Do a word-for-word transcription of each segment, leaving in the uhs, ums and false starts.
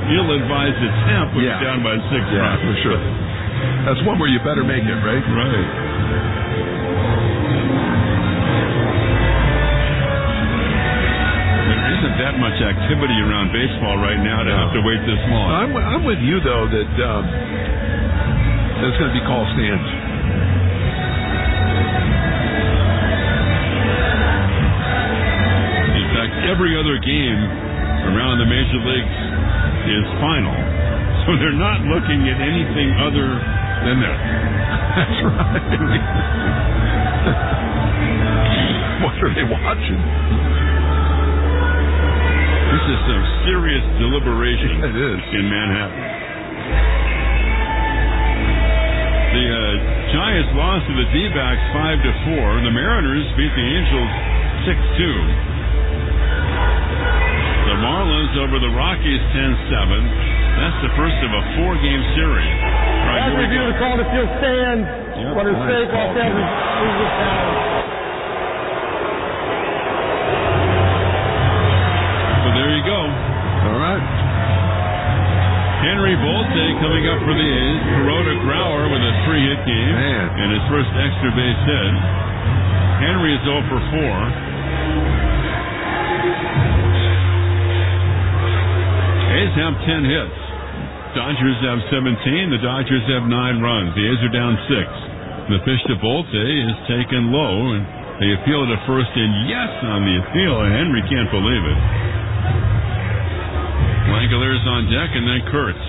ill-advised attempt when yeah. you're down by six yeah, runs. for sure. That's one where you better make it, right? Right. There isn't that much activity around baseball right now to have to wait this long. I'm, I'm with you, though, that um, it's going to be call stands. In fact, every other game around the major leagues is final. So they're not looking at anything other than that. That's right. What are they watching? This is some serious deliberation it is. in Manhattan. The uh, Giants lost to the D-backs five to four. The Mariners beat the Angels six two. The Marlins over the Rockies ten seven. That's the first of a four-game series. Right, Let's review the call to field stand. Yep. What is safe, Los Angeles, Angels down. So there you go. All right. Henry Bolte coming up for the A's. Kuroda Grauer with a three-hit game. Man. And his first extra base hit. Henry is oh for four. A's have ten hits. Dodgers have seventeen. The Dodgers have nine runs. The A's are down six. The pitch to Bolte is taken low, and they appeal to first and yes on the appeal. Henry can't believe it. Langoliers on deck, and then Kurtz.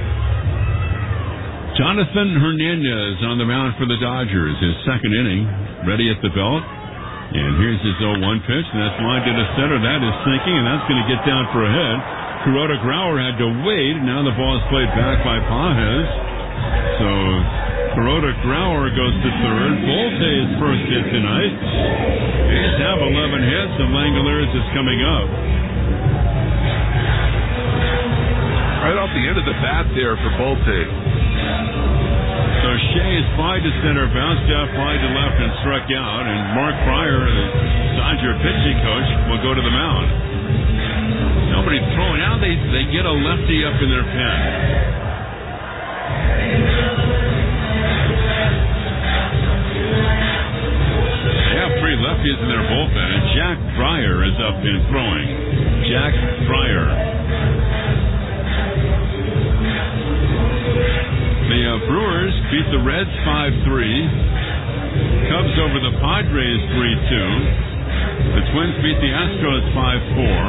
Jonathan Hernandez on the mound for the Dodgers. His second inning, ready at the belt. And here's his oh one pitch, and that's lined to the center. That is sinking, and that's going to get down for a hit. Kuroda Grauer had to wait. Now the ball is played back by Pages. So Kuroda Grauer goes to third. Bolte's first hit tonight. A's have eleven hits, and Langoliers is coming up. Right off the end of the bat there for Bolte. So Shea is fly to center, bounced out, fly to left, and struck out. And Mark Pryor, the Dodger pitching coach, will go to the mound. Nobody's throwing out. They they get a lefty up in their pen. They have three lefties in their bullpen, and Jack Fryer is up and throwing. Jack Fryer. The uh, Brewers beat the Reds five three. Cubs over the Padres three two. The Twins beat the Astros five four.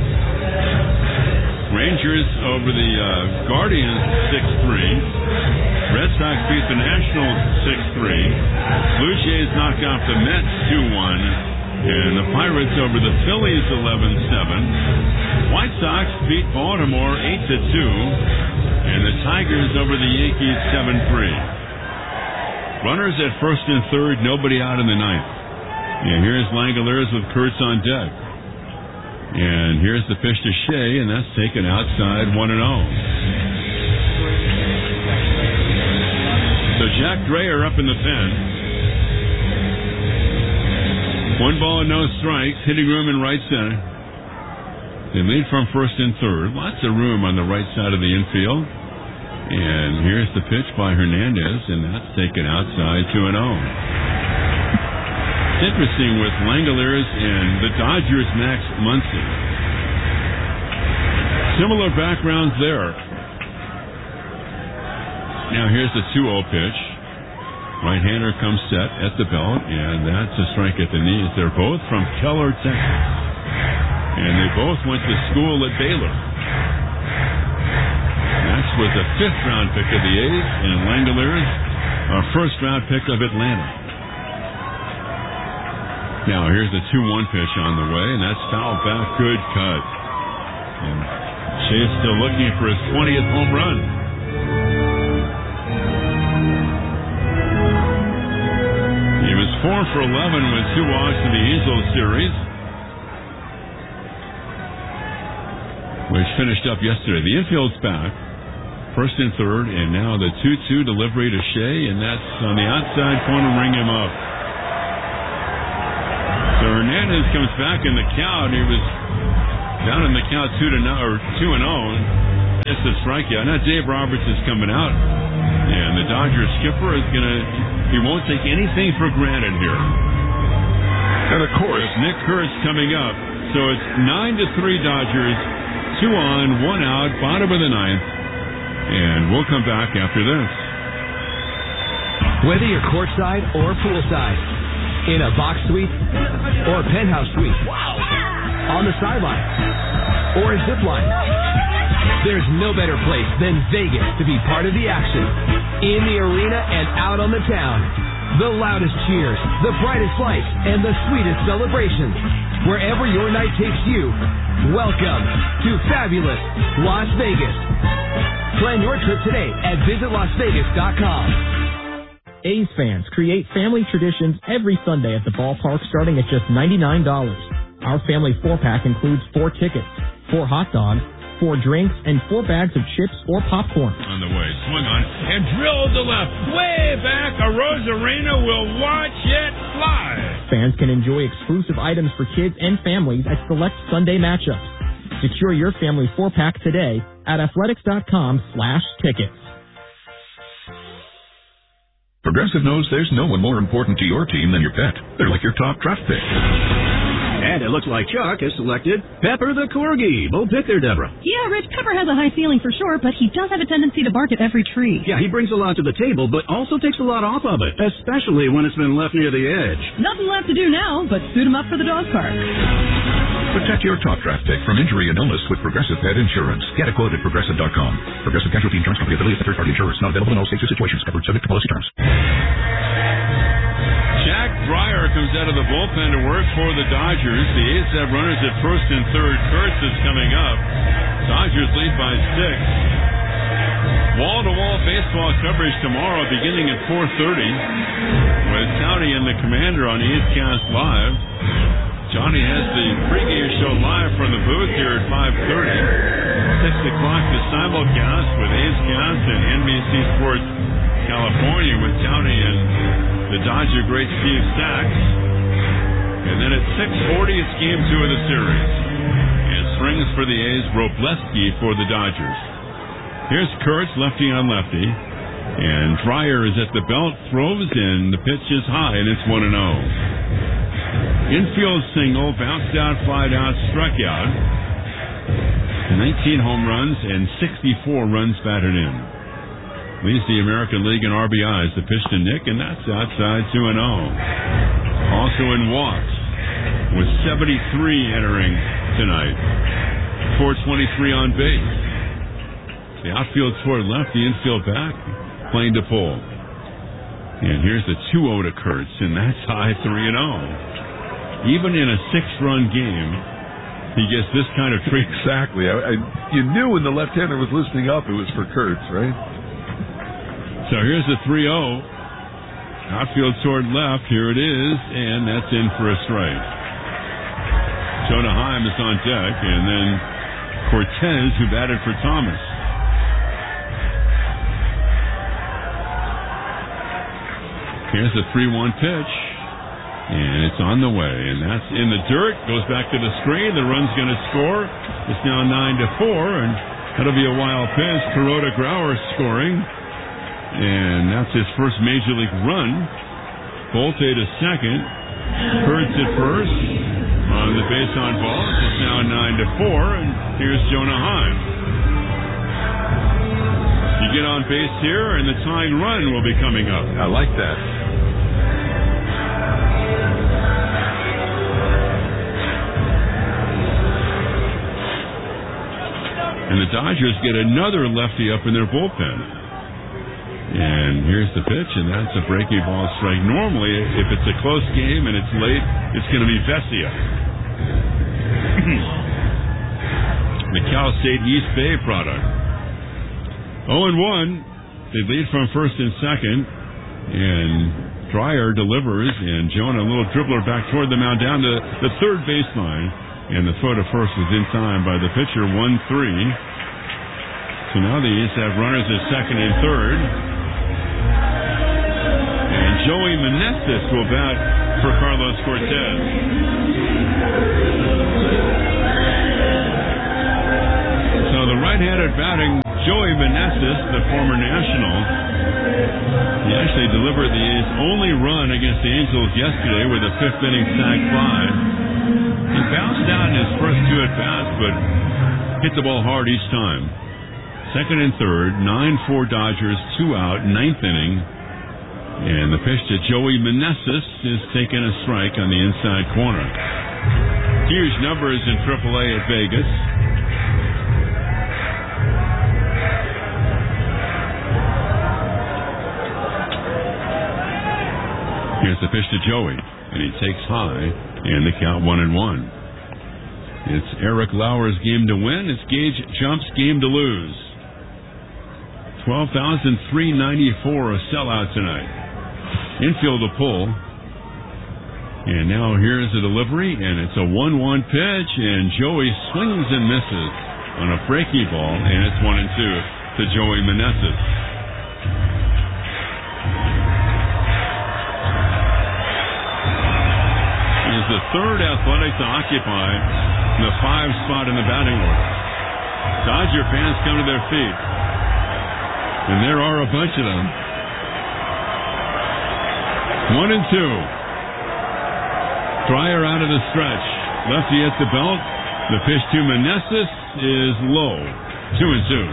Rangers over the uh, Guardians six three. Red Sox beat the Nationals six three. Blue Jays knocked off the Mets two one. And the Pirates over the Phillies eleven seven. White Sox beat Baltimore eight to two. And the Tigers over the Yankees seven three. Runners at first and third, nobody out in the ninth. And here's Langoliers with Kurtz on deck. And here's the pitch to Shea, and that's taken outside one and oh. So Jack Dreyer up in the pen. One ball and no strikes, hitting room in right center. They lead from first and third. Lots of room on the right side of the infield. And here's the pitch by Hernandez, and that's taken outside two and oh. It's interesting with Langoliers and the Dodgers' Max Muncy. Similar backgrounds there. Now here's the two oh pitch. Right-hander comes set at the belt, and that's a strike at the knees. They're both from Keller, Texas. And they both went to school at Baylor. Max was a fifth-round pick of the A's, and Langoliers a first-round pick of Atlanta. Now here's the two one pitch on the way, and that's fouled back. Good cut. And Shea's still looking for his twentieth home run. He was four for eleven with two walks in the Angels series, which finished up yesterday. The infield's back, first and third, and now the two two delivery to Shea, and that's on the outside corner, ring him up. So Hernandez comes back in the count. He was down in the count two to no, or two and zero. This is strikeout. Now Dave Roberts is coming out, and the Dodgers skipper is going to, he won't take anything for granted here. And of course, Nick Kurtz coming up. So it's nine to three Dodgers, two on, one out, bottom of the ninth. And we'll come back after this. Whether you're courtside or poolside, in a box suite or a penthouse suite, wow, on the sideline or a zip line, there's no better place than Vegas to be part of the action. In the arena and out on the town, the loudest cheers, the brightest lights, and the sweetest celebrations. Wherever your night takes you, welcome to fabulous Las Vegas. Plan your trip today at visit las vegas dot com. A's fans create family traditions every Sunday at the ballpark starting at just ninety-nine dollars. Our family four-pack includes four tickets, four hot dogs, four drinks, and four bags of chips or popcorn. On the way, swing on, and drill to left, way back. A Rosarena will watch it fly. Fans can enjoy exclusive items for kids and families at select Sunday matchups. Secure your family four-pack today at athletics dot com slash tickets. Progressive knows there's no one more important to your team than your pet. They're like your top draft pick. And it looks like Chuck has selected Pepper the Corgi. Bold pick there, Deborah. Yeah, Rich, Pepper has a high ceiling for sure, but he does have a tendency to bark at every tree. Yeah, he brings a lot to the table, but also takes a lot off of it, especially when it's been left near the edge. Nothing left to do now but suit him up for the dog park. Protect your top draft pick from injury and illness with Progressive Pet Insurance. Get a quote at progressive dot com. Progressive Casualty Insurance Company, affiliate of third-party insurers. Not available in all states or situations. Covered subject to policy terms. Jack Dreyer comes out of the bullpen to work for the Dodgers. The A's have runners at first and third. Kurtz is coming up. Dodgers lead by six. Wall-to-wall baseball coverage tomorrow beginning at four thirty with Townie and the Commander on A's Cast Live. Johnny has the pregame show live from the booth here at five thirty. six o'clock the simulcast with A's Cast and N B C Sports California with Townie and the Dodger great Steve Sachs. And then at six forty, it's game two of the series. And strings for the A's, Robleski for the Dodgers. Here's Kurtz, lefty on lefty. And Dreyer is at the belt, throws in. The pitch is high, and it's one and oh. Infield single, bounced out, flied out, struck out. nineteen home runs and sixty-four runs batted in. Leads the American League in R B Is. The pitch to Nick, and that's outside two and oh. Also in walks, with seventy-three entering tonight. four twenty-three on base. The outfield toward left, the infield back, playing to pull. And here's the two oh to Kurtz, and that's high three and oh. Even in a six-run game, he gets this kind of treatment. Exactly. I, I, you knew when the left-hander was listening up, it was for Kurtz, right? So here's the three oh. Outfield toward left. Here it is, and that's in for a strike. Jonah Heim is on deck, and then Cortez, who batted for Thomas. Here's the three one pitch. And it's on the way, and that's in the dirt. Goes back to the screen. The run's going to score. It's now nine to four, and that'll be a wild pitch. Kuroda Grauer scoring, and that's his first major league run. Bolte to second. Kurtz at first on the base on ball. It's now nine to four, and here's Jonah Heim. You get on base here, and the tying run will be coming up. I like that. And the Dodgers get another lefty up in their bullpen. And here's the pitch, and that's a breaking ball strike. Normally, if it's a close game and it's late, it's going to be Vesia. The Cal State East Bay product. oh and one. They lead from first and second. And Dreyer delivers, and Jonah, a little dribbler back toward the mound down to the third baseline. And the throw to first was in time by the pitcher, one three. So now the East have runners at second and third. And Joey Meneses will bat for Carlos Cortez. So the right right-handed batting, Joey Meneses, the former National. He actually delivered the A's only run against the Angels yesterday with a fifth inning sac fly. He bounced out in his first two at-bats, but hit the ball hard each time. Second and third, nine four Dodgers, two out, ninth inning. And the pitch to Joey Meneses is taking a strike on the inside corner. Huge numbers in triple A at Vegas. Here's the pitch to Joey, and he takes high, and the count one and one. It's Eric Lauer's game to win. It's Gage Jump's game to lose. twelve thousand three hundred ninety-four, a sellout tonight. Infield a pull. And now here's the delivery, and it's a one one pitch, and Joey swings and misses on a breaky ball, and it's one and two to Joey Meneses. He's the third Athletic to occupy the five spot in the batting order. Dodger fans come to their feet, and there are a bunch of them. One and two. Dreyer out of the stretch. Lefty at the belt. The pitch to Meneses is low. Two and two.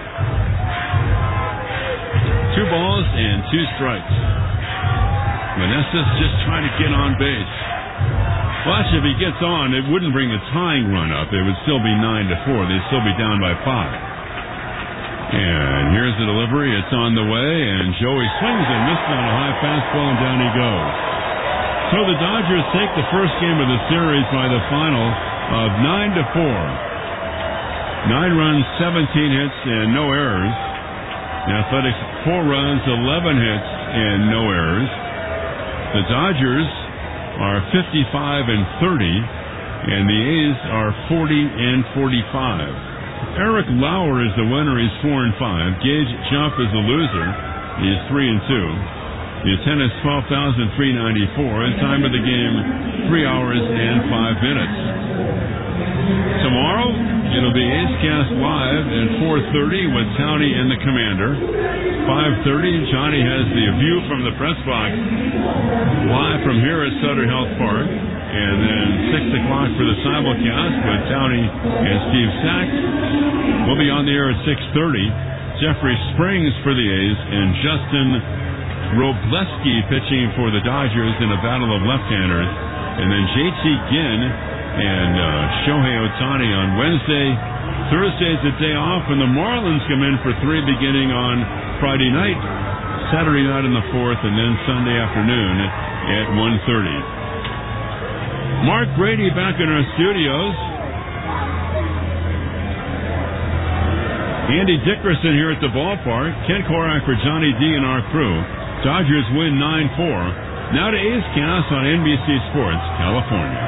Two balls and two strikes. Meneses just trying to get on base. Watch, if he gets on, it wouldn't bring the tying run up. It would still be nine to four. They'd still be down by five. And here's the delivery. It's on the way, and Joey swings and misses on a high fastball, and down he goes. So the Dodgers take the first game of the series by the final of nine to four. Nine runs, seventeen hits, and no errors. The Athletics four runs, eleven hits, and no errors. The Dodgers are fifty-five and thirty, and the A's are forty and forty-five. Eric Lauer is the winner. He's four and five. Gage Jump is the loser. He's three and two. The attendance twelve thousand three hundred ninety-four. And time of the game three hours and five minutes. Tomorrow it'll be A's Cast live at four thirty with Townie and the Commander. five thirty, Johnny has the view from the press box live from here at Sutter Health Park. And then six o'clock for the simulcast with Townie and Steve Sachs. We'll be on the air at six thirty. Jeffrey Springs for the A's and Justin Robleski pitching for the Dodgers in a battle of left-handers. And then J T Ginn and uh, Shohei Ohtani on Wednesday. Thursday's a day off, and the Marlins come in for three beginning on Friday night, Saturday night in the fourth, and then Sunday afternoon at one thirty. Mark Brady back in our studios. Andy Dickerson here at the ballpark. Ken Korak for Johnny D and our crew. Dodgers win nine four. Now to A's Cast on N B C Sports, California.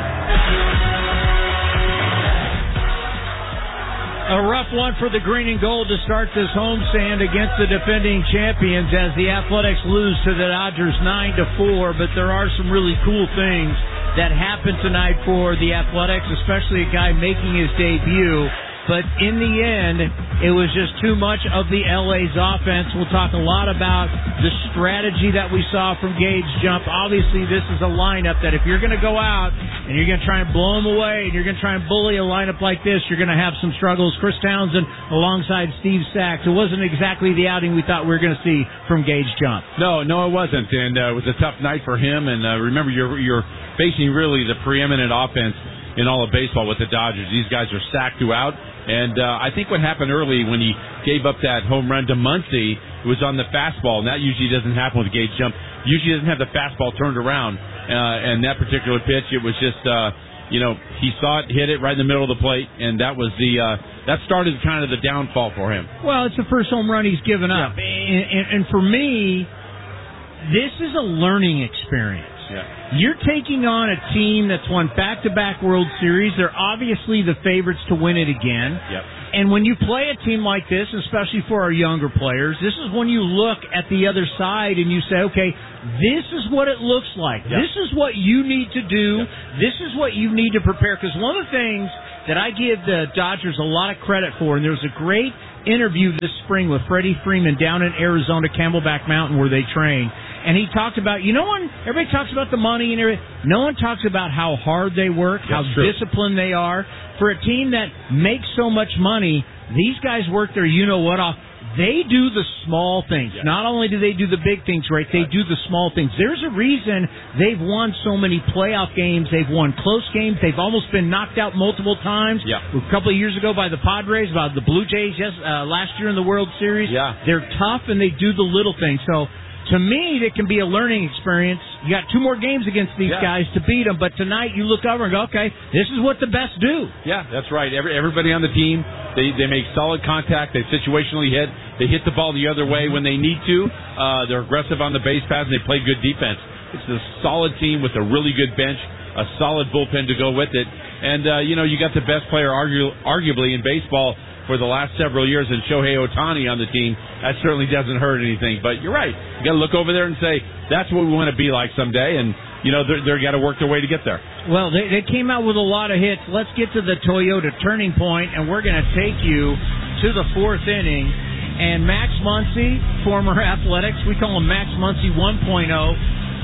A rough one for the green and gold to start this homestand against the defending champions as the Athletics lose to the Dodgers nine to four, but there are some really cool things that happened tonight for the Athletics, especially a guy making his debut. But in the end, it was just too much of the L A's offense. We'll talk a lot about the strategy that we saw from Gage Jump. Obviously, this is a lineup that if you're going to go out and you're going to try and blow them away and you're going to try and bully a lineup like this, you're going to have some struggles. Chris Townsend alongside Steve Sachs. It wasn't exactly the outing we thought we were going to see from Gage Jump. No, no, it wasn't. And uh, it was a tough night for him. And uh, remember, you're, you're facing really the preeminent offense in all of baseball with the Dodgers. These guys are stacked throughout. And uh, I think what happened early when he gave up that home run to Muncy, it was on the fastball, and that usually doesn't happen with Gage Jump. Usually doesn't have the fastball turned around. Uh, and that particular pitch, it was just, uh, you know, he saw it, hit it right in the middle of the plate, and that was the uh, that started kind of the downfall for him. Well, it's the first home run he's given up. Yeah. And, and, and for me, this is a learning experience. Yeah. You're taking on a team that's won back-to-back World Series. They're obviously the favorites to win it again. Yep. And when you play a team like this, especially for our younger players, this is when you look at the other side and you say, okay, this is what it looks like. Yep. This is what you need to do. Yep. This is what you need to prepare. Because one of the things that I give the Dodgers a lot of credit for, and there was a great interview this spring with Freddie Freeman down in Arizona, Camelback Mountain, where they train. And he talked about, you know, when everybody talks about the money and everything, no one talks about how hard they work, how disciplined they are. For a team that makes so much money, these guys work their you-know-what off. They do the small things. Yeah. Not only do they do the big things right, they do the small things. There's a reason they've won so many playoff games. They've won close games. They've almost been knocked out multiple times. Yeah. A couple of years ago by the Padres, by the Blue Jays yes, uh, last year in the World Series. Yeah. They're tough, and they do the little things. So, to me, it can be a learning experience. You got two more games against these yeah. guys to beat them, but tonight you look over and go, okay, this is what the best do. Yeah, that's right. Every, everybody on the team, they, they make solid contact. They situationally hit. They hit the ball the other way when they need to. Uh, they're aggressive on the base paths, and they play good defense. It's a solid team with a really good bench, a solid bullpen to go with it. And, uh, you know, you got the best player argu- arguably in baseball for the last several years, and Shohei Ohtani on the team. That certainly doesn't hurt anything. But you're right. You got to look over there and say, that's what we want to be like someday. And, you know, they're, they're got to work their way to get there. Well, they, they came out with a lot of hits. Let's get to the Toyota turning point, and we're going to take you to the fourth inning. And Max Muncy, former Athletics, we call him Max Muncy one point oh.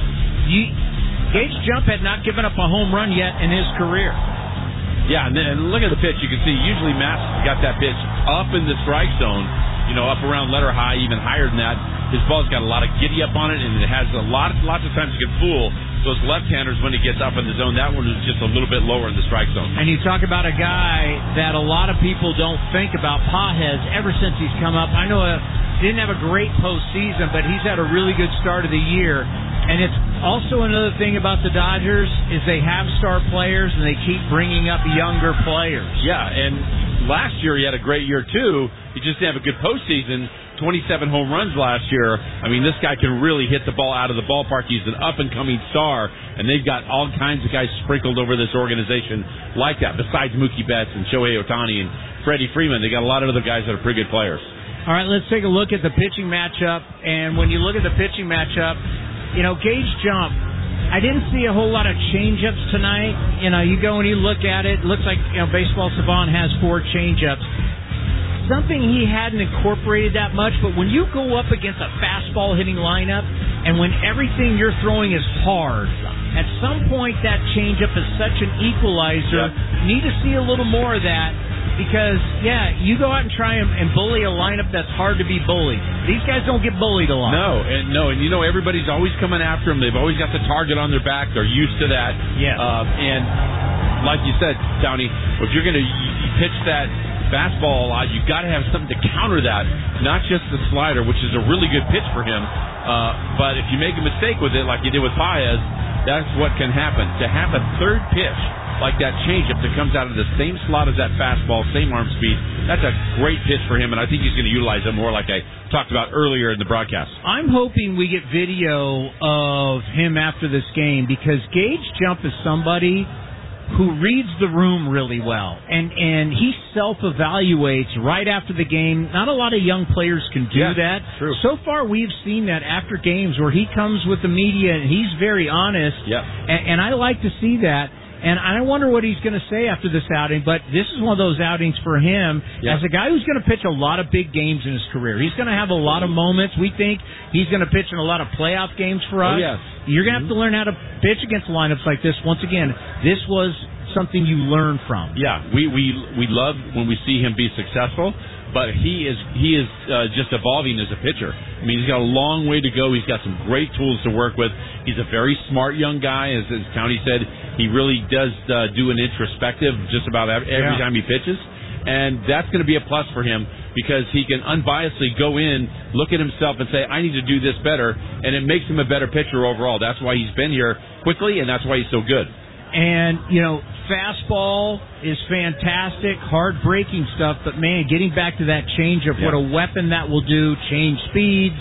You, Gage Jump had not given up a home run yet in his career. Yeah, and, and look at the pitch. You can see usually Matt's got that pitch up in the strike zone, you know, up around letter high, even higher than that. His ball's got a lot of giddy up on it, and it has a lot, lots of times it can fool those left-handers when he gets up in the zone. That one is just a little bit lower in the strike zone. And you talk about a guy that a lot of people don't think about, Pages, ever since he's come up. I know he didn't have a great postseason, but he's had a really good start of the year. And it's also another thing about the Dodgers is they have star players and they keep bringing up younger players. Yeah, and last year he had a great year too. He just didn't have a good postseason. twenty-seven home runs last year. I mean, this guy can really hit the ball out of the ballpark. He's an up-and-coming star, and they've got all kinds of guys sprinkled over this organization like that, besides Mookie Betts and Shohei Ohtani and Freddie Freeman. They got a lot of other guys that are pretty good players. All right, let's take a look at the pitching matchup. And when you look at the pitching matchup, you know, Gage Jump, I didn't see a whole lot of change-ups tonight. You know, you go and you look at it, it looks like, you know, Baseball Savant has four change-ups. Something he hadn't incorporated that much, but when you go up against a fastball hitting lineup and when everything you're throwing is hard, at some point that changeup is such an equalizer. Yep. You need to see a little more of that because, yeah, you go out and try and, and bully a lineup that's hard to be bullied. These guys don't get bullied a lot. No, and no, and you know everybody's always coming after them. They've always got the target on their back. They're used to that. Yeah. Uh, and like you said, Tony, if you're going to pitch that fastball a lot, you got to have something to counter that, not just the slider, which is a really good pitch for him. Uh, but if you make a mistake with it, like you did with Paez, that's what can happen. To have a third pitch like that changeup that comes out of the same slot as that fastball, same arm speed, that's a great pitch for him, and I think he's going to utilize it more like I talked about earlier in the broadcast. I'm hoping we get video of him after this game because Gage Jump is somebody who reads the room really well, and and he self-evaluates right after the game. Not a lot of young players can do yeah, that. True. So far, we've seen that after games where he comes with the media and he's very honest, yeah. and, and I like to see that. And I wonder what he's going to say after this outing, but this is one of those outings for him yeah. as a guy who's going to pitch a lot of big games in his career. He's going to have a lot of moments. We think he's going to pitch in a lot of playoff games for us. Oh, yes. You're going to mm-hmm. have to learn how to pitch against lineups like this. Once again, this was something you learn from. Yeah, we we we love when we see him be successful, but he is he is uh, just evolving as a pitcher. I mean, he's got a long way to go. He's got some great tools to work with. He's a very smart young guy, as, as Tony said. He really does uh, do an introspective just about every yeah. time he pitches, and that's going to be a plus for him because he can unbiasedly go in, look at himself, and say, "I need to do this better," and it makes him a better pitcher overall. That's why he's been here quickly, and that's why he's so good. And, you know, fastball is fantastic, hard-breaking stuff, but, man, getting back to that changeup, yeah. what a weapon that will do, change speeds.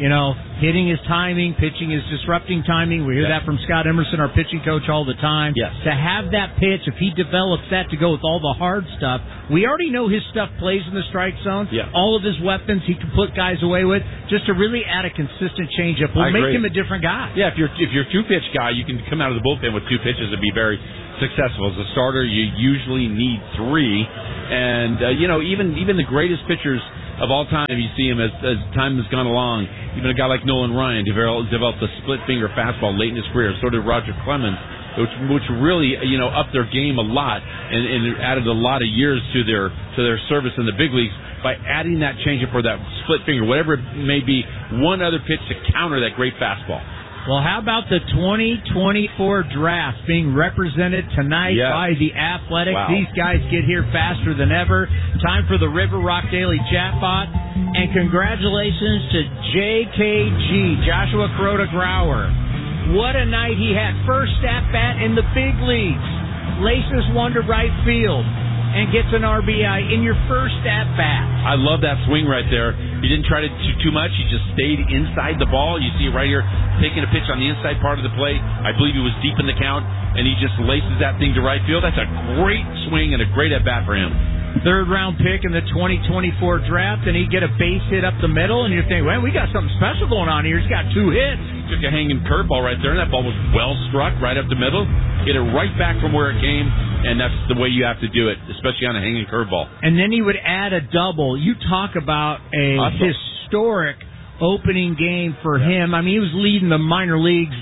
You know, hitting is timing, pitching is disrupting timing. We hear yeah. that from Scott Emerson, our pitching coach, all the time. Yes. To have that pitch, if he develops that to go with all the hard stuff, we already know his stuff plays in the strike zone. Yeah. All of his weapons he can put guys away with. Just to really add a consistent changeup will I make agree. him a different guy. Yeah, if you're if you're a two-pitch guy, you can come out of the bullpen with two pitches and be very successful. As a starter, you usually need three. And, uh, you know, even even the greatest pitchers of all time, you see him as, as time has gone along. Even a guy like Nolan Ryan developed, developed a split-finger fastball late in his career. So did Roger Clemens, which, which really, you know, upped their game a lot and, and added a lot of years to their to their service in the big leagues by adding that changeup or that split finger, whatever it may be, one other pitch to counter that great fastball. Well, how about the twenty twenty-four draft being represented tonight yes. by the Athletics? Wow. These guys get here faster than ever. Time for the River Rock Daily Chatbot. And congratulations to J K G, Joshua Kuroda Grauer. What a night he had. First at-bat in the big leagues. Laces one to right field and gets an R B I in your first at-bat. I love that swing right there. He didn't try to do too much. He just stayed inside the ball. You see it right here, taking a pitch on the inside part of the plate. I believe he was deep in the count, and he just laces that thing to right field. That's a great swing and a great at-bat for him. Third round pick in the twenty twenty-four draft, and he'd get a base hit up the middle, and you're thinking, well, we got something special going on here. He's got two hits. Took a hanging curveball right there, and that ball was well struck right up the middle. Hit it right back from where it came, and that's the way you have to do it, especially on a hanging curveball. And then he would add a double. You talk about a awesome. historic opening game for yeah. him. I mean, he was leading the minor leagues.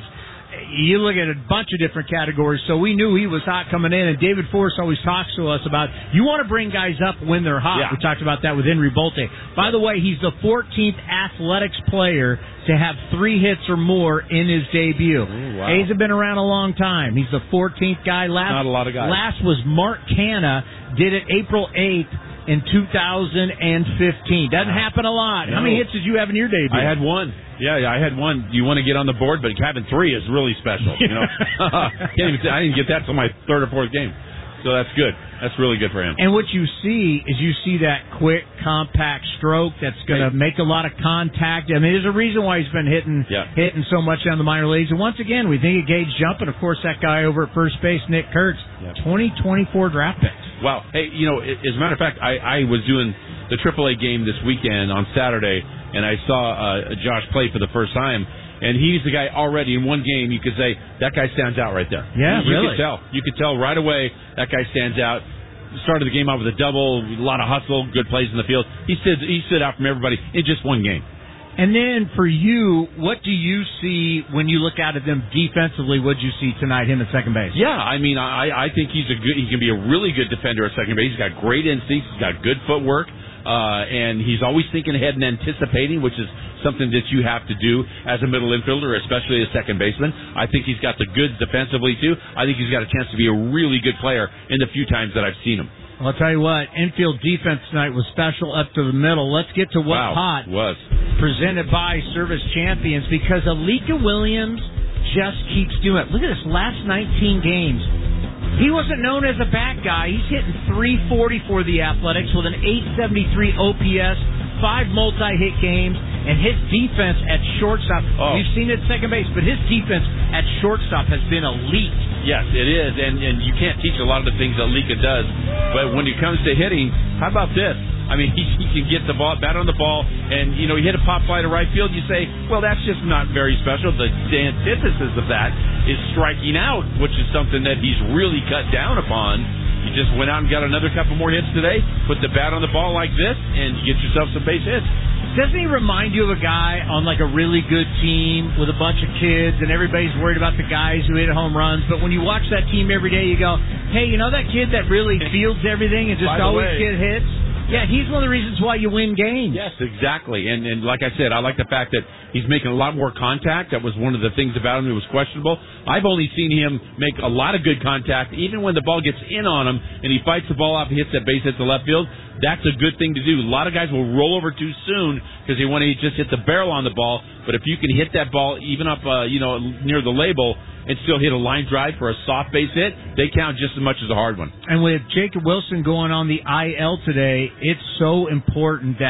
You look at a bunch of different categories, so we knew he was hot coming in, and David Forrest always talks to us about you want to bring guys up when they're hot. Yeah. We talked about that with Henry Bolte. By the way, he's the fourteenth Athletics player to have three hits or more in his debut. Ooh, wow. A's have been around a long time. He's the fourteenth guy. Last, Not a lot of guys. Last was Mark Canha, did it April eighth. In two thousand fifteen. Doesn't happen a lot. No. How many hits did you have in your debut? I had one. Yeah, yeah, I had one. You want to get on the board, but having three is really special. You know, Can't even, I didn't get that till my third or fourth game, so that's good. That's really good for him. And what you see is you see that quick, compact stroke that's going to make a lot of contact. I mean, there's a reason why he's been hitting yeah. hitting so much down the minor leagues. And once again, we think of Gage Jump, and of course that guy over at first base, Nick Kurtz, yeah. twenty twenty-four draft picks. Wow. Hey, you know, as a matter of fact, I, I was doing the triple A game this weekend on Saturday, and I saw uh, Josh play for the first time. And he's the guy already in one game. You could say that guy stands out right there. Yeah, you, you really. could tell. You could tell right away that guy stands out. Started the game out with a double, a lot of hustle, good plays in the field. He stood, he stood out from everybody in just one game. And then for you, what do you see when you look out at them defensively? What did you see tonight, him at second base? Yeah, I mean, I, I think he's a good. He can be a really good defender at second base. He's got great instincts. He's got good footwork. Uh, and he's always thinking ahead and anticipating, which is something that you have to do as a middle infielder, especially as second baseman. I think he's got the goods defensively, too. I think he's got a chance to be a really good player in the few times that I've seen him. Well, I'll tell you what, infield defense tonight was special up to the middle. Let's get to what's wow, hot. Was. Presented by Service Champions, because Alika Williams just keeps doing it. Look at this last nineteen games. He wasn't known as a bat guy. He's hitting three forty for the Athletics with an eight seventy-three O P S, five multi-hit games, and his defense at shortstop. Oh. We've seen it at second base, but his defense at shortstop has been elite. Yes, it is, and, and you can't teach a lot of the things that Alika does. But when it comes to hitting, how about this? I mean, he, he can get the ball, bat on the ball, and, you know, he hit a pop fly to right field. You say, well, that's just not very special. The, the antithesis of that is striking out, which is something that he's really cut down upon. You just went out and got another couple more hits today, put the bat on the ball like this, and you get yourself some base hits. Doesn't he remind you of a guy on like a really good team with a bunch of kids, and everybody's worried about the guys who hit home runs, but when you watch that team every day, you go, hey, you know that kid that really fields everything and just always way, get hits? Yeah, he's one of the reasons why you win games. Yes, exactly. And and like I said, I like the fact that he's making a lot more contact. That was one of the things about him that was questionable. I've only seen him make a lot of good contact, even when the ball gets in on him and he fights the ball off and hits that base hit to left field. That's a good thing to do. A lot of guys will roll over too soon because they want to just hit the barrel on the ball. But if you can hit that ball even up, uh, you know, near the label and still hit a line drive for a soft base hit, they count just as much as a hard one. And with Jacob Wilson going on the I L today, it's so important that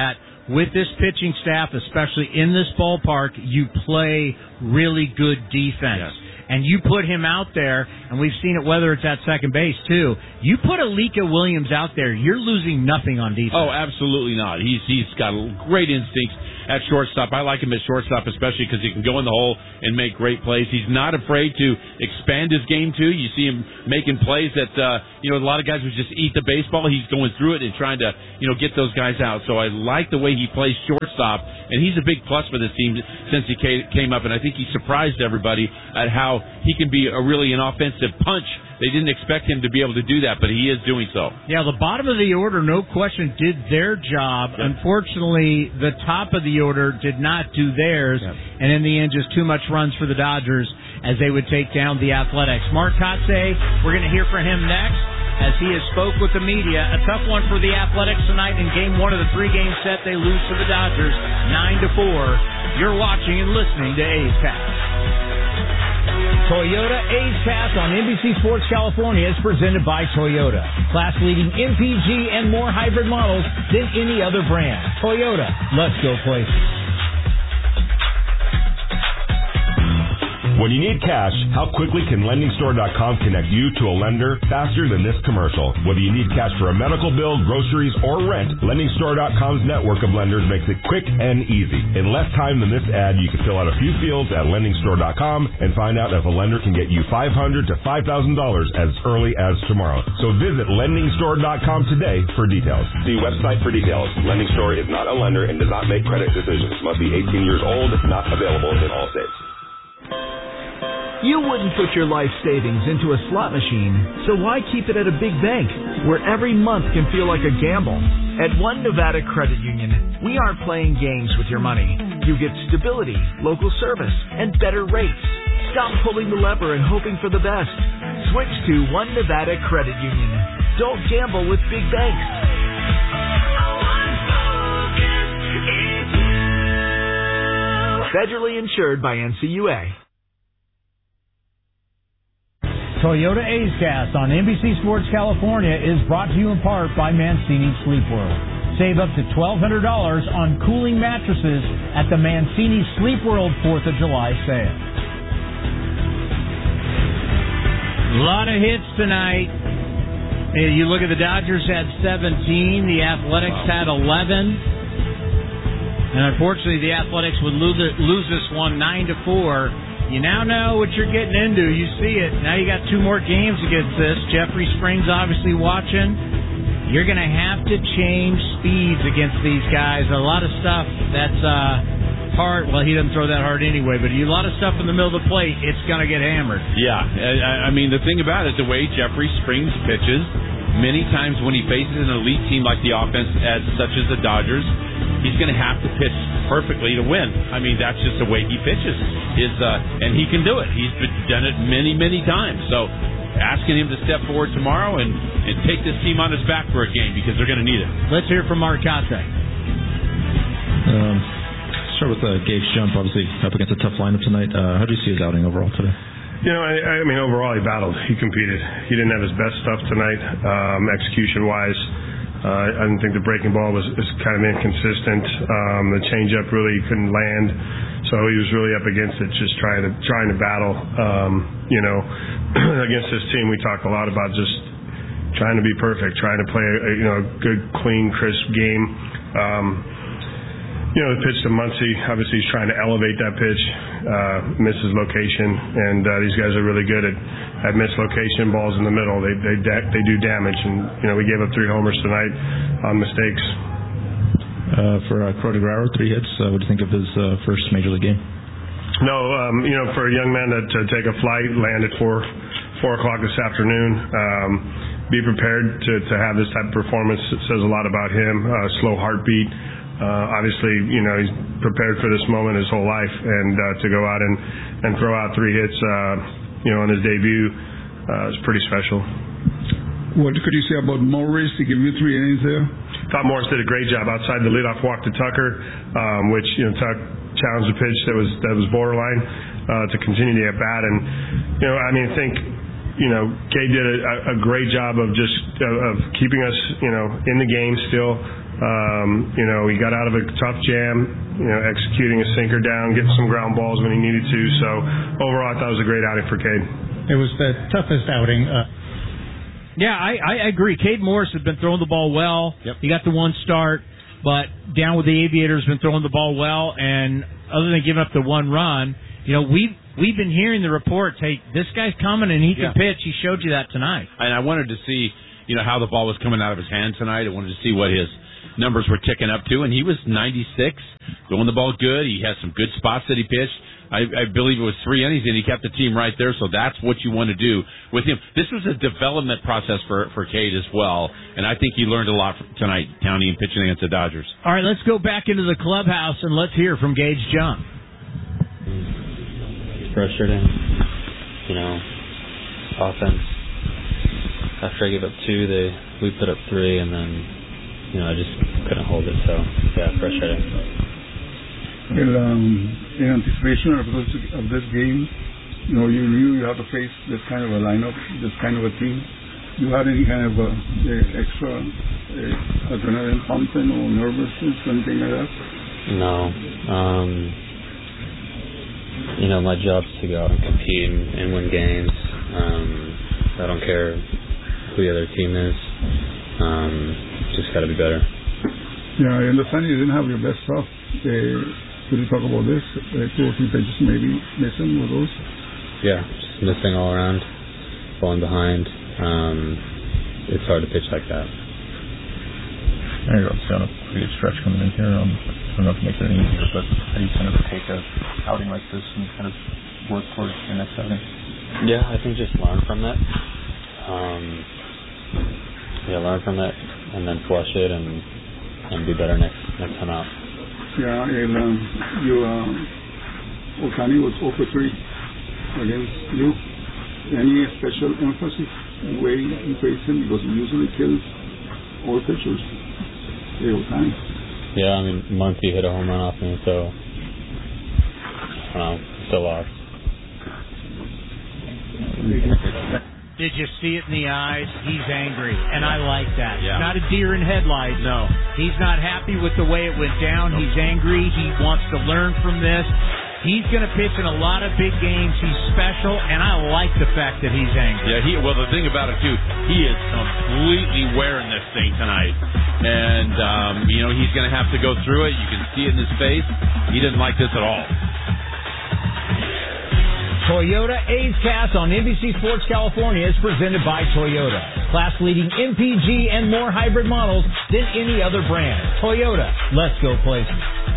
with this pitching staff, especially in this ballpark, you play really good defense. Yes. And you put him out there, and we've seen it whether it's at second base, too. You put Alika Williams out there, you're losing nothing on defense. Oh, absolutely not. He's He's got great instincts at shortstop. I like him at shortstop, especially because he can go in the hole and make great plays. He's not afraid to expand his game, too. You see him making plays that, uh, you know, a lot of guys would just eat the baseball. He's going through it and trying to, you know, get those guys out. So I like the way he plays shortstop, and he's a big plus for this team since he came up, and I think he surprised everybody at how he can be a really an offensive punch. They didn't expect him to be able to do that, but he is doing so. Yeah, the bottom of the order, no question, did their job. Yep. Unfortunately, the top of the order did not do theirs, yep. and in the end, just too much runs for the Dodgers as they would take down the Athletics. Mark Kotsay, we're going to hear from him next as he has spoke with the media. A tough one for the Athletics tonight in game one of the three-game set. They lose to the Dodgers nine to four. You're watching and listening to A's Cast. Toyota A's Cast on N B C Sports California is presented by Toyota. Class-leading M P G and more hybrid models than any other brand. Toyota, let's go places. When you need cash, how quickly can Lending Store dot com connect you to a lender faster than this commercial? Whether you need cash for a medical bill, groceries, or rent, Lending Store dot com's network of lenders makes it quick and easy. In less time than this ad, you can fill out a few fields at Lending Store dot com and find out if a lender can get you five hundred dollars to five thousand dollars as early as tomorrow. So visit Lending Store dot com today for details. See website for details. Lending Store is not a lender and does not make credit decisions. Must be eighteen years old. Not available in all states. You wouldn't put your life savings into a slot machine, so why keep it at a big bank where every month can feel like a gamble? At One Nevada Credit Union, we aren't playing games with your money. You get stability, local service, and better rates. Stop pulling the lever and hoping for the best. Switch to One Nevada Credit Union. Don't gamble with big banks. Federally insured by N C U A. Toyota A's Cast on N B C Sports California is brought to you in part by Mancini Sleep World. Save up to twelve hundred dollars on cooling mattresses at the Mancini Sleep World fourth of July sale. A lot of hits tonight. You look at the Dodgers had seventeen, the Athletics had eleven. And unfortunately, the Athletics would lose, it, lose this one nine to four. You now know what you're getting into. You see it. Now you got two more games against this. Jeffrey Springs obviously watching. You're going to have to change speeds against these guys. A lot of stuff that's uh, hard. Well, he doesn't throw that hard anyway, but a lot of stuff in the middle of the plate, it's going to get hammered. Yeah. I, I mean, the thing about it, the way Jeffrey Springs pitches, many times when he faces an elite team like the offense, as such as the Dodgers, he's going to have to pitch perfectly to win. I mean, that's just the way he pitches. Is uh, and he can do it. He's done it many, many times. So asking him to step forward tomorrow and, and take this team on his back for a game because they're going to need it. Let's hear from Mark Kotsay. Um, start with uh, Gage Jump, obviously up against a tough lineup tonight. Uh, how do you see his outing overall today? You know, I, I mean, overall he battled. He competed. He didn't have his best stuff tonight, um, execution-wise. Uh, I didn't think the breaking ball was, was kind of inconsistent. Um, the changeup really couldn't land, so he was really up against it, just trying to trying to battle. Um, you know, against this team, we talk a lot about just trying to be perfect, trying to play a, you know a good, clean, crisp game. Um, you know, the pitch to Muncy, obviously he's trying to elevate that pitch, uh, misses location, and uh, these guys are really good at, at mislocation balls in the middle. They they they do damage, and you know we gave up three homers tonight on mistakes. Uh, for uh, Cody Grauer, three hits. Uh, what do you think of his uh, first major league game? No, um, you know, for a young man to, to take a flight, land at four four o'clock this afternoon. Um, be prepared to, to have this type of performance. It says a lot about him. Uh, slow heartbeat. Uh, obviously, you know, he's prepared for this moment his whole life, and uh, to go out and, and throw out three hits, uh, you know, on his debut uh, is pretty special. What could you say about Morris to give you three innings there? Thought Morris did a great job outside the leadoff walk to Tucker, um, which, you know, Tuck challenged a pitch that was that was borderline uh, to continue the at bat, and you know, I mean, I think. you know, Cade did a, a great job of just of, of keeping us, you know, in the game still. Um, you know, he got out of a tough jam, you know, executing a sinker down, getting some ground balls when he needed to. So overall, I thought it was a great outing for Cade. It was the toughest outing. Uh, yeah, I, I agree. Cade Morris has been throwing the ball well. Yep. He got the one start, but down with the Aviators been throwing the ball well. And other than giving up the one run, you know, we've we've been hearing the reports. Hey, this guy's coming and he can Yeah. pitch. He showed you that tonight. And I wanted to see, you know, how the ball was coming out of his hand tonight. I wanted to see what his numbers were ticking up to, and he was ninety-six, throwing the ball good. He had some good spots that he pitched. I, I believe it was three innings, and he kept the team right there, so that's what you want to do with him. This was a development process for, for Cade as well, and I think he learned a lot tonight, Townie, in pitching against the Dodgers. All right, let's go back into the clubhouse, and let's hear from Gage Jump. It's frustrating, you know, offense. After I gave up two, they we put up three, and then, you know, I just couldn't hold it, so, yeah, frustrating. Well, um, in anticipation of this, of this game, you know, you knew you had to face this kind of a lineup, this kind of a team. You had any kind of a, a extra uh, adrenaline pumping or nervousness, anything like that? No. Um, you know, my job's to go out and compete and, and win games. Um, I don't care who the other team is. Um, just got to be better. Yeah, I understand you didn't have your best stuff. Uh, could you talk about this? Uh, two or three pitches maybe missing with those? Yeah, just missing all around, falling behind. Um, it's hard to pitch like that. There you go. It's on a pretty good stretch coming in here. Um, I don't know if it makes it any easier, but how do you kind of take a outing like this and kind of work towards your next outing? Yeah, I think just learn from it. Um, yeah, learn from it and then flush it and and be better next next time out. Yeah, and um, you, um, Ohtani was zero for three against you. Any special emphasis in the way you face him? Because he usually kills all pitchers. Hey, Ohtani. Yeah, I mean, Muncy hit a home run off me, so I don't know, still lost. Did you see it in the eyes? He's angry, and I like that. Yeah. Not a deer in headlights. No. He's not happy with the way it went down. He's angry. He wants to learn from this. He's going to pitch in a lot of big games. He's special, and I like the fact that he's angry. Yeah, he. Well, the thing about it, too, he is completely wearing this thing tonight. And, um, you know, he's going to have to go through it. You can see it in his face. He didn't like this at all. Toyota A's Cast on N B C Sports California is presented by Toyota. Class-leading M P G and more hybrid models than any other brand. Toyota, let's go places.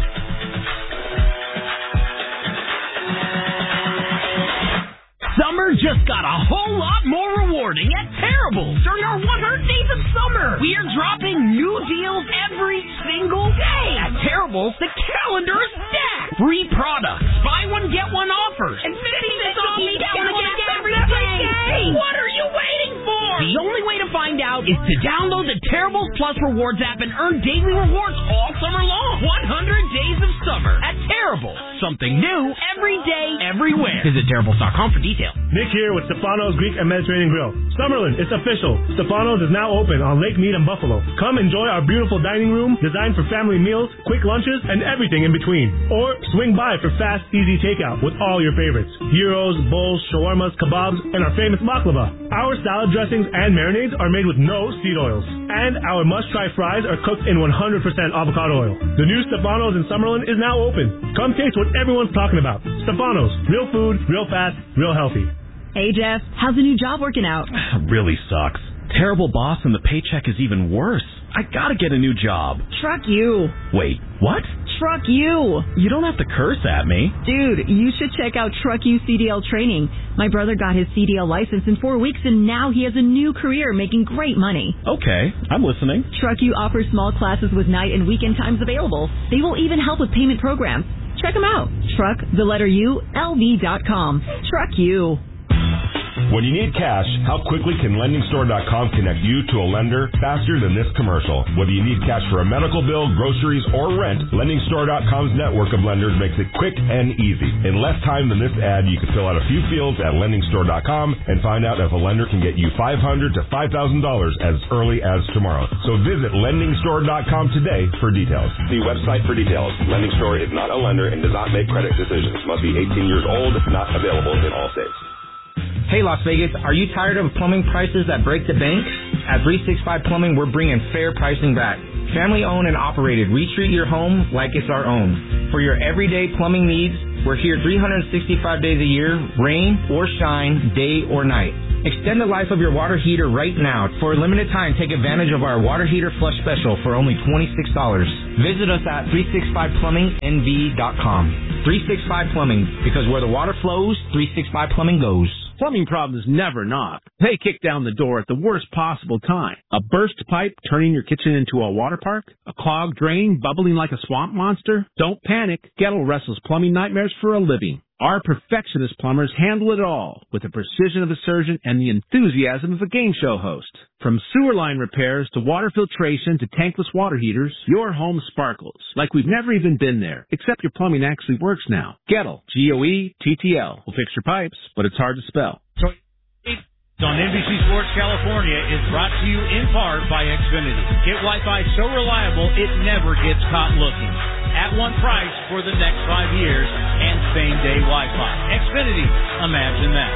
Summer just got a whole lot more rewarding at Terrible during our one hundred Days of Summer. We are dropping new deals every single day. At Terrible, the calendar is stacked. Free products, buy one, get one offers, and fifty cents off each get one every day. What are you waiting for? The only way to find out is to download the Terrible Plus Rewards app and earn daily rewards all summer long. one hundred Days of Summer at Terrible. Something new every day, everywhere. Visit Terribles dot com for details. Nick here with Stefano's Greek and Mediterranean Grill. Summerlin, it's official. Stefano's is now open on Lake Mead and Buffalo. Come enjoy our beautiful dining room designed for family meals, quick lunches, and everything in between. Or swing by for fast, easy takeout with all your favorites. Gyros, bowls, shawarmas, kebabs, and our famous baklava. Our salad dressings and marinades are made with no seed oils. And our must-try fries are cooked in one hundred percent avocado oil. The new Stefano's in Summerlin is now open. Come taste what everyone's talking about. Stefano's. Real food, real fast, real healthy. Hey, Jeff, how's the new job working out? Really sucks. Terrible boss and the paycheck is even worse. I gotta get a new job. Truck you. Wait, what? Truck you. You don't have to curse at me. Dude, you should check out Truck You C D L training. My brother got his C D L license in four weeks and now he has a new career making great money. Okay, I'm listening. Truck You offers small classes with night and weekend times available. They will even help with payment programs. Check them out. Truck, the letter U, L V dot com. Truck You. When you need cash, how quickly can lending store dot com connect you to a lender faster than this commercial? Whether you need cash for a medical bill, groceries, or rent, lending store dot com's network of lenders makes it quick and easy. In less time than this ad, you can fill out a few fields at lending store dot com and find out if a lender can get you five hundred dollars to five thousand dollars as early as tomorrow. So visit lending store dot com today for details. See website for details. Lending Store is not a lender and does not make credit decisions. Must be eighteen years old, not available in all states. Hey Las Vegas, are you tired of plumbing prices that break the bank? At three sixty-five Plumbing, we're bringing fair pricing back. Family owned and operated, we treat your home like it's our own. For your everyday plumbing needs, we're here three hundred sixty-five days a year, rain or shine, day or night. Extend the life of your water heater right now. For a limited time, take advantage of our water heater flush special for only twenty-six dollars. Visit us at three sixty-five plumbing n v dot com. three sixty-five Plumbing, because where the water flows, three sixty-five Plumbing goes. Plumbing problems never knock. They kick down the door at the worst possible time. A burst pipe turning your kitchen into a water park? A clogged drain bubbling like a swamp monster? Don't panic. Gettle wrestles plumbing nightmares for a living. Our perfectionist plumbers handle it all with the precision of a surgeon and the enthusiasm of a game show host. From sewer line repairs to water filtration to tankless water heaters, your home sparkles like we've never even been there, except your plumbing actually works now. Gettle, G O E T T L, will fix your pipes, but it's hard to spell. So on N B C Sports California is brought to you in part by Xfinity. Get Wi-Fi so reliable it never gets caught looking. At one price for the next five years and same-day Wi-Fi. Xfinity, imagine that.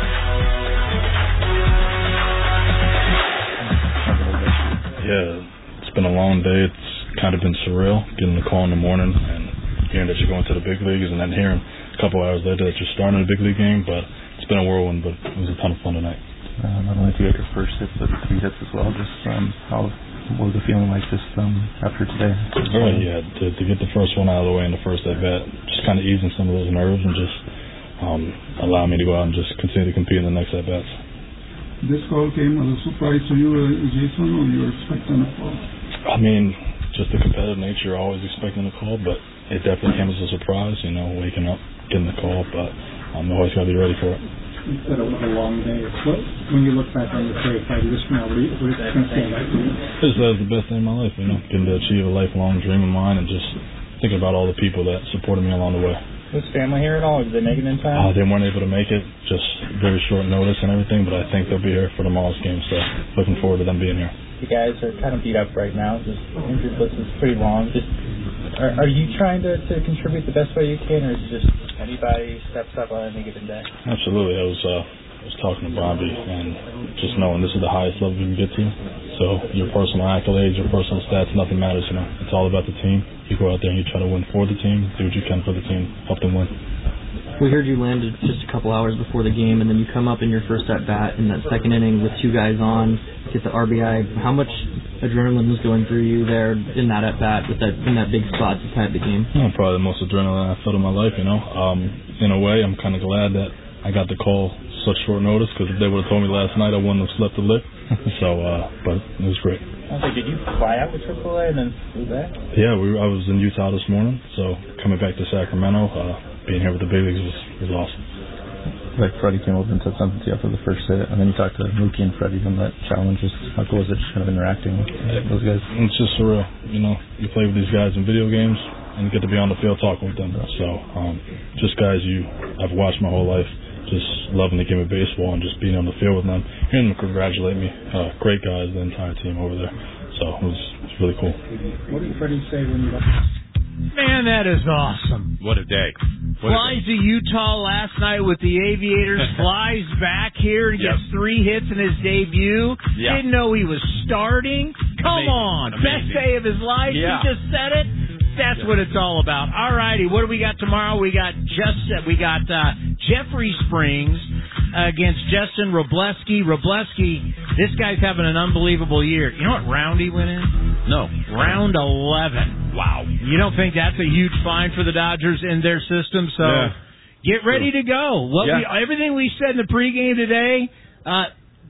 Yeah, it's been a long day. It's kind of been surreal getting the call in the morning and hearing that you're going to the big leagues and then hearing a couple hours later that you're starting a big league game. But it's been a whirlwind, but it was a ton of fun tonight. Uh, not only to get your first hit, but three hits as well. Just um, how what was the feeling like just um, after today? Right, yeah, to, to get the first one out of the way in the first at bat, just kind of easing some of those nerves and just um, allow me to go out and just continue to compete in the next at bats. This call came as a surprise to you, uh, Jason, or you were expecting a call? I mean, just the competitive nature, always expecting a call, but it definitely came as a surprise. You know, waking up, getting the call, but I'm always got to be ready for it. You said it was a long day. What, when you look back on your career, five years from now, what do you what do you think stand out to you? This is the best day of my life, you know, getting to achieve a lifelong dream of mine and just thinking about all the people that supported me along the way. Was family here at all? Did they make it in time? Uh, they weren't able to make it, just very short notice and everything, but I think they'll be here for tomorrow's game, so looking forward to them being here. You guys are kind of beat up right now. Just injured list is pretty long. Just are, are you trying to, to contribute the best way you can, or is it just anybody steps up on any given day? Absolutely. I was uh, I was talking to Bobby and just knowing this is the highest level you can get to. So your personal accolades, your personal stats, nothing matters. You know, it's all about the team. You go out there and you try to win for the team, do what you can for the team, help them win. We heard you landed just a couple hours before the game, and then you come up in your first at-bat in that second inning with two guys on, get the R B I. How much adrenaline was going through you there in that at-bat with that in that big spot to tie the game? Oh, probably the most adrenaline I felt in my life, you know. Um, in a way, I'm kind of glad that I got the call such short notice, because if they would have told me last night, I wouldn't have slept a lick. so, uh, but it was great. Okay, did you fly out to triple A and then flew back? Yeah, we, I was in Utah this morning, so coming back to Sacramento, uh, being here with the big leagues was, was awesome. Like Freddie came over and said something to you after the first hit, and then you talked to Mookie and Freddie on that challenge. Just how cool was it just kind of interacting with those guys? It's just surreal. You know, you play with these guys in video games, and you get to be on the field talking with them. So, um, just guys you I've watched my whole life, just loving the game of baseball and just being on the field with them, hearing them congratulate me. Uh, great guys, the entire team over there. So it was, it was really cool. What did Freddie say when you got... Man, that is awesome. What a day. What flies a day. to Utah last night with the Aviators, flies back here and yep. gets three hits in his debut. Yeah. Didn't know he was starting. Come Amazing. on. Amazing. Best day of his life. Yeah. He just said it. That's yeah. what it's all about. All righty, what do we got tomorrow? We got just we got uh, Jeffrey Springs against Justin Robleski. Robleski, this guy's having an unbelievable year. You know what round he went in? No. Round eleven. Wow. You don't think that's a huge find for the Dodgers in their system? So yeah. get ready to go. What yeah. we, everything we said in the pregame today, uh,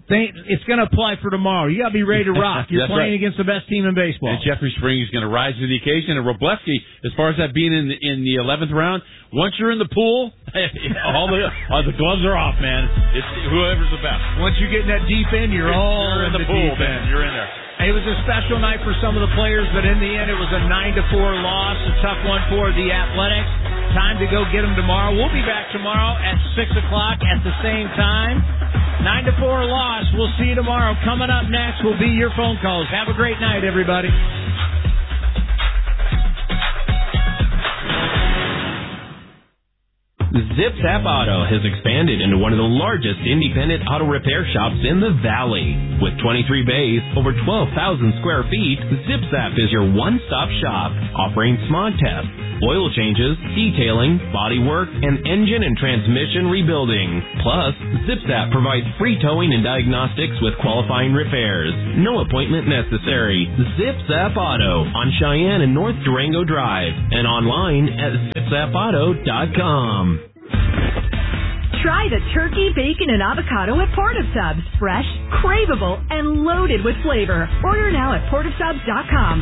They, it's going to apply for tomorrow. You got to be ready to rock. You're That's playing right. against the best team in baseball. And Jeffrey Spring is going to rise to the occasion. And Wroblewski, as far as that being in the, in the eleventh round, once you're in the pool, all the all the gloves are off, man. It's whoever's the best. Once you get in that deep end, you're all you're in, in the, the pool, deep man. end. You're in there. It was a special night for some of the players, but in the end, it was a nine to four loss. A tough one for the Athletics. Time to go get them tomorrow. We'll be back tomorrow at six o'clock at the same time. nine to four loss. We'll see you tomorrow. Coming up next will be your phone calls. Have a great night, everybody. Zip Zap Auto has expanded into one of the largest independent auto repair shops in the Valley. With twenty-three bays, over twelve thousand square feet, Zip Zap is your one-stop shop, offering smog tests, oil changes, detailing, body work, and engine and transmission rebuilding. Plus, Zip Zap provides free towing and diagnostics with qualifying repairs. No appointment necessary. Zip Zap Auto on Cheyenne and North Durango Drive and online at zip zap auto dot com. Try the turkey, bacon, and avocado at Portive Subs. Fresh, craveable, and loaded with flavor. Order now at portive subs dot com.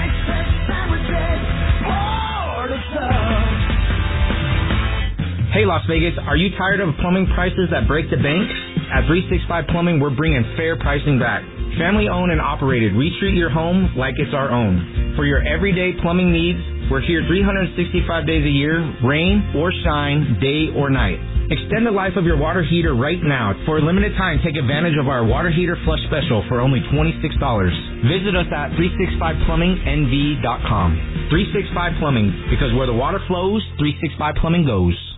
Hey, Las Vegas, are you tired of plumbing prices that break the bank? At three sixty-five Plumbing, we're bringing fair pricing back. Family owned and operated. We treat your home like it's our own. For your everyday plumbing needs, we're here three hundred sixty-five days a year, rain or shine, day or night. Extend the life of your water heater right now. For a limited time, take advantage of our water heater flush special for only twenty-six dollars. Visit us at three sixty-five plumbing n v dot com. three sixty-five Plumbing, because where the water flows, three sixty-five Plumbing goes.